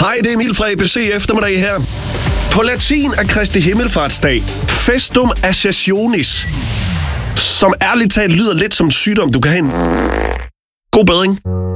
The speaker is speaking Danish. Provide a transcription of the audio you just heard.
Hej, det er Emil fra ABC eftermiddag her. På latin er Kristi Himmelfartsdag Festum Ascensionis, som ærligt talt lyder lidt som en sygdom, du kan have en god bedring.